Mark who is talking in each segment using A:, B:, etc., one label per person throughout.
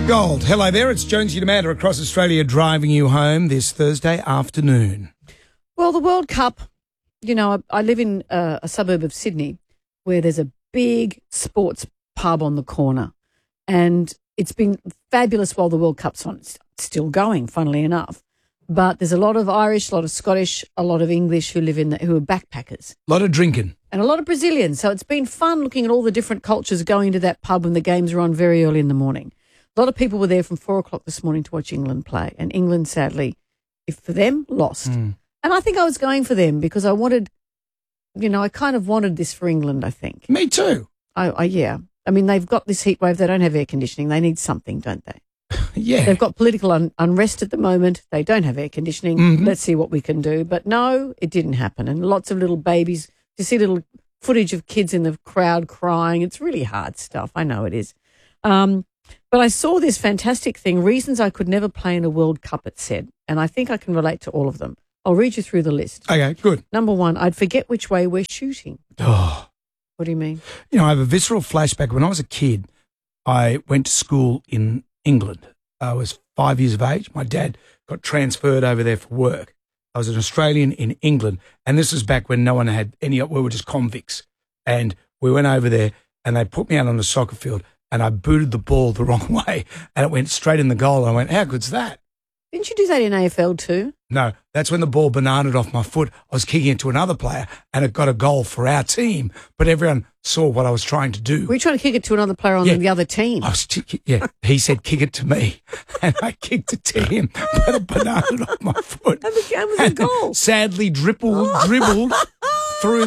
A: Gold. Hello there, it's Jonesy and Amanda across Australia driving you home this Thursday afternoon.
B: Well, the World Cup, you know, I live in a suburb of Sydney where there's a big sports pub on the corner, and it's been fabulous while the World Cup's on. It's still going, funnily enough. But there's a lot of Irish, a lot of Scottish, a lot of English who live in who are backpackers.
A: A lot of drinking.
B: And a lot of Brazilians. So it's been fun looking at all the different cultures going to that pub when the games are on very early in the morning. A lot of people were there from 4 o'clock this morning to watch England play. And England, sadly, if for them, lost. And I think I was going for them because I wanted, you know, I kind of wanted this for England, I think.
A: Me too.
B: Yeah. I mean, they've got this heat wave. They don't have air conditioning. They need something, don't they?
A: Yeah.
B: They've got political unrest at the moment. They don't have air conditioning. Let's see what we can do. But no, it didn't happen. And lots of little babies. You see little footage of kids in the crowd crying. It's really hard stuff. I know it is. But I saw this fantastic thing, reasons I could never play in a World Cup, it said. And I think I can relate to all of them. I'll read you through the list.
A: Okay, good.
B: Number 1, I'd forget which way we're shooting.
A: Oh.
B: What do you mean?
A: You know, I have a visceral flashback. When I was a kid, I went to school in England. I was 5 years of age. My dad got transferred over there for work. I was an Australian in England, and this was back when no one had we were just convicts. And we went over there, and they put me out on the soccer field, and I booted the ball the wrong way, and it went straight in the goal. And I went, how good's that?
B: Didn't you do that in AFL too?
A: No, that's when the ball bananaed off my foot. I was kicking it to another player, and it got a goal for our team, but everyone saw what I was trying to do.
B: Were you trying to kick it to another player on the other team?
A: He said, kick it to me, and I kicked it to him, but it bananaed off my foot.
B: And the game was a goal.
A: Sadly dribbled through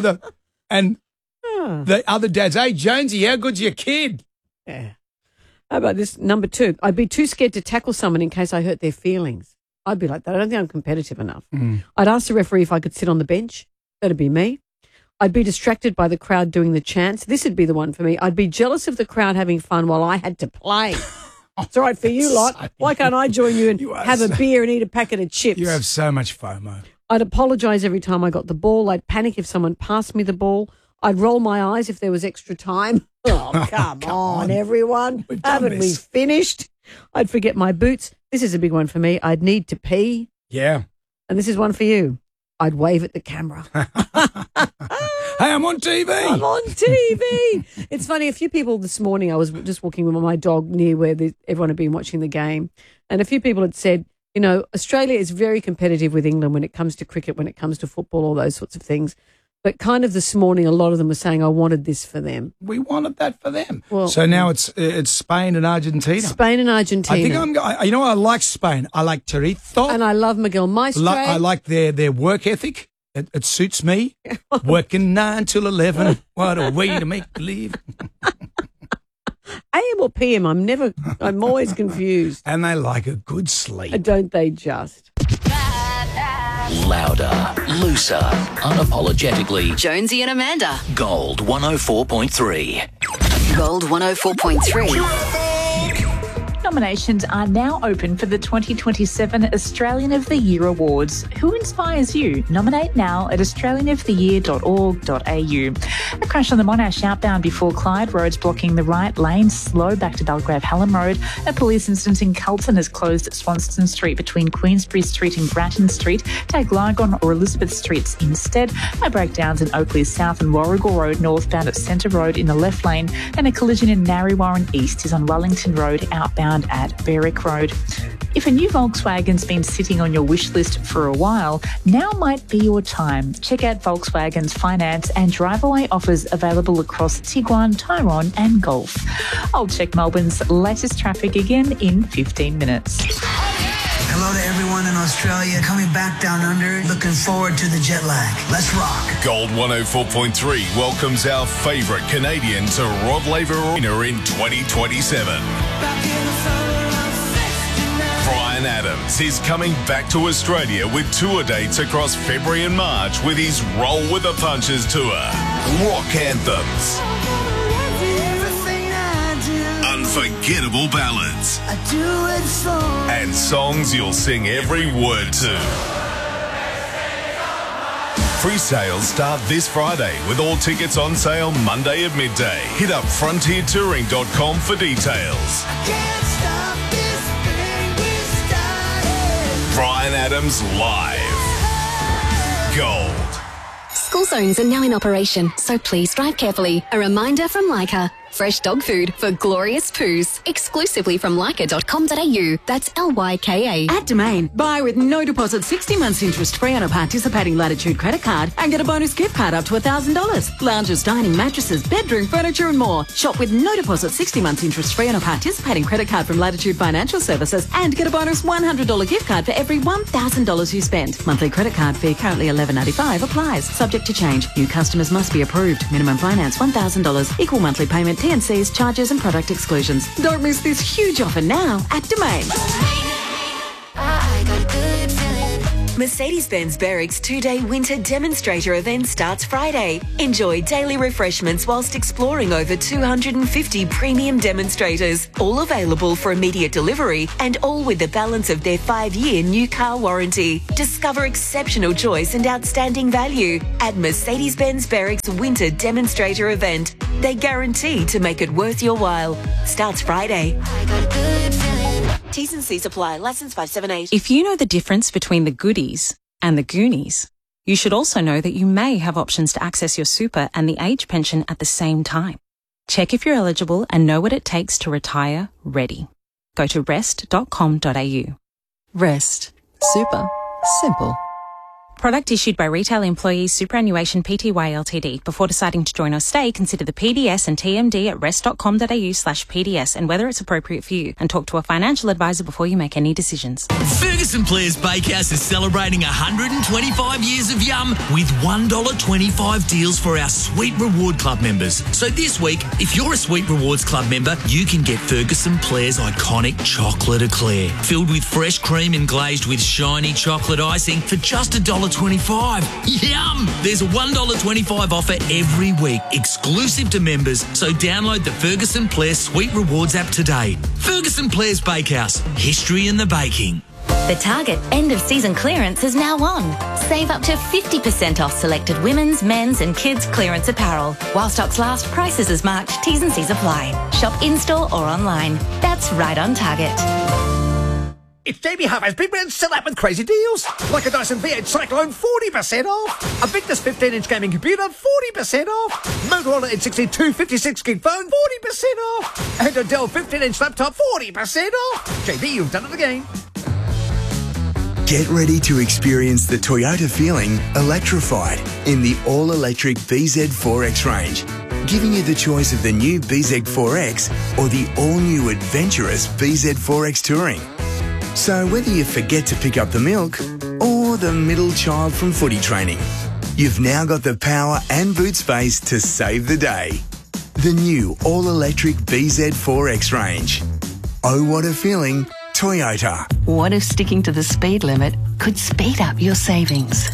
A: the other dads. Hey, Jonesy, how good's your kid?
B: Yeah. How about this? Number 2, I'd be too scared to tackle someone in case I hurt their feelings. I'd be like that. I don't think I'm competitive enough. I'd ask the referee if I could sit on the bench. That'd be me. I'd be distracted by the crowd doing the chants. This would be the one for me. I'd be jealous of the crowd having fun while I had to play. It's all right for you lot. Why can't I join you and have a beer and eat a packet of chips?
A: You have so much FOMO.
B: I'd apologise every time I got the ball. I'd panic if someone passed me the ball. I'd roll my eyes if there was extra time. Oh, come on, everyone. Haven't we finished? I'd forget my boots. This is a big one for me. I'd need to pee.
A: Yeah.
B: And this is one for you. I'd wave at the camera.
A: Hey, I'm on TV.
B: I'm on TV. It's funny, a few people this morning, I was just walking with my dog near where everyone had been watching the game, and a few people had said, you know, Australia is very competitive with England when it comes to cricket, when it comes to football, all those sorts of things. But kind of this morning, a lot of them were saying, I wanted this for them.
A: We wanted that for them.
B: Well,
A: so now it's Spain and Argentina.
B: Spain and Argentina.
A: I think I like Spain. I like Chorizo.
B: And I love Miguel Maestro.
A: I like their work ethic. It suits me. Working 9 till 11. What a way to make believe.
B: AM or PM? I'm always confused.
A: And they like a good sleep.
B: Don't they just?
C: Louder, looser, unapologetically.
D: Jonesy and Amanda.
C: Gold 104.3.
D: Gold 104.3.
E: Nominations are now open for the 2027 Australian of the Year Awards. Who inspires you? Nominate now at australianoftheyear.org.au. A crash on the Monash outbound before Clyde. Roads blocking the right lane. Slow back to Belgrave Hallam Road. A police incident in Carlton has closed Swanston Street between Queensbury Street and Grattan Street. Take Lygon or Elizabeth Streets instead. No breakdowns in Oakley South and Warrigal Road northbound at Centre Road in the left lane. And a collision in Narre East is on Wellington Road outbound at Berwick Road. If a new Volkswagen's been sitting on your wish list for a while, now might be your time. Check out Volkswagen's finance and drive-away offers available across Tiguan, Tyrone and Golf. I'll check Melbourne's latest traffic again in 15 minutes.
F: Hello to everyone in Australia coming back down under. Looking forward to the jet lag. Let's rock.
G: Gold 104.3 welcomes our favourite Canadian to Rod Laver Arena in 2027. Bryan Adams is coming back to Australia with tour dates across February and March with his Roll with the Punches tour. Rock anthems. Unforgettable ballads.
F: I do it for.
G: And songs you'll sing every word to. Pre-sales start this Friday with all tickets on sale Monday at midday. Hit up frontiertouring.com for details.
F: I can't stop
G: Bryan Adams live. Gold.
H: School zones are now in operation, so please drive carefully. A reminder from Leica. Fresh dog food for glorious poos. Exclusively from leica.com.au. That's Lyka.
I: At Domain, buy with no deposit 60 months interest free on a participating Latitude credit card and get a bonus gift card up to $1,000. Lounges, dining, mattresses, bedroom, furniture and more. Shop with no deposit 60 months interest free on a participating credit card from Latitude Financial Services and get a bonus $100 gift card for every $1,000 you spend. Monthly credit card fee currently $11.95 applies. Subject to change. New customers must be approved. Minimum finance $1,000. Equal monthly payment. T&Cs, charges and product exclusions. Don't miss this huge offer now at Domain.
J: Mercedes-Benz Berwick's 2-day winter demonstrator event starts Friday. Enjoy daily refreshments whilst exploring over 250 premium demonstrators, all available for immediate delivery and all with the balance of their 5-year new car warranty. Discover exceptional choice and outstanding value at Mercedes-Benz Berwick's winter demonstrator event. They guarantee to make it worth your while. Starts Friday. T's and C's apply. Licence 578.
K: If you know the difference between the goodies and the Goonies, you should also know that you may have options to access your super and the age pension at the same time. Check if you're eligible and know what it takes to retire ready. Go to rest.com.au.
L: Rest. Super. Simple.
K: Product issued by Retail Employees Superannuation Pty Ltd. Before deciding to join or stay, consider the PDS and TMD at rest.com.au/PDS and whether it's appropriate for you, and talk to a financial advisor before you make any decisions.
M: Ferguson Players Bakehouse is celebrating 125 years of yum with $1.25 deals for our Sweet Reward Club members. So this week, if you're a Sweet Rewards Club member, you can get Ferguson Players' iconic chocolate eclair, filled with fresh cream and glazed with shiny chocolate icing for just $1.25. Yum! There's a $1.25 offer every week, exclusive to members, so download the Ferguson Players Sweet Rewards app today. Ferguson Players Bakehouse, history in the baking.
N: The Target end-of-season clearance is now on. Save up to 50% off selected women's, men's and kids' clearance apparel. While stocks last, prices as marked, T's and C's apply. Shop in-store or online. That's right on Target.
O: It's Jamie Harvey's Big Man Sell Out with crazy deals. Like a Dyson V8 Cyclone, 40% off. A Victus 15-inch gaming computer, 40% off. Motorola N60 256 gig phone, 40% off. And a Dell 15-inch laptop, 40% off. JD, you've done it again.
P: Get ready to experience the Toyota feeling electrified in the all-electric BZ4X range, giving you the choice of the new BZ4X or the all-new adventurous BZ4X Touring. So whether you forget to pick up the milk or the middle child from footy training, you've now got the power and boot space to save the day. The new all-electric BZ4X range. Oh, what a feeling, Toyota.
Q: What if sticking to the speed limit could speed up your savings?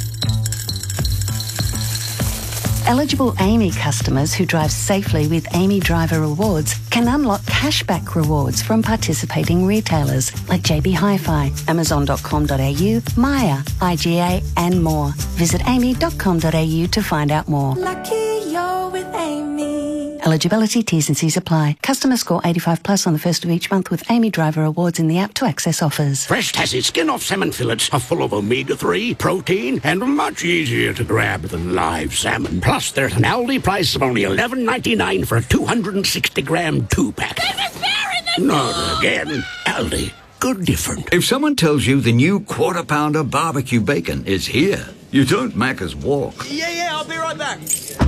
Q: Eligible Amy customers who drive safely with Amy Driver Rewards can unlock cashback rewards from participating retailers like JB Hi-Fi, Amazon.com.au, Maya, IGA and more. Visit amy.com.au to find out more.
R: Lucky you're with Amy.
Q: Eligibility, T's and C's apply. Customer score 85 plus on the first of each month with Amy Driver Rewards in the app to access offers.
S: Fresh Tassie skin-off salmon fillets are full of omega-3, protein, and much easier to grab than live salmon. Plus, there's an Aldi price of only $11.99 for a 260-gram two-pack. Not again. Aldi. Good different.
T: If someone tells you the new quarter-pounder barbecue bacon is here, you don't Macca's walk.
O: Yeah, I'll be right back.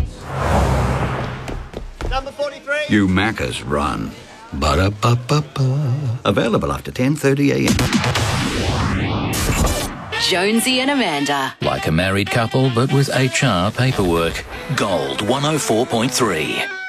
O: Number 43.
T: You Macca's run. Ba-da-ba-ba-ba. Available after 10:30 a.m.
D: Jonesy and Amanda.
C: Like a married couple, but with HR paperwork. Gold 104.3.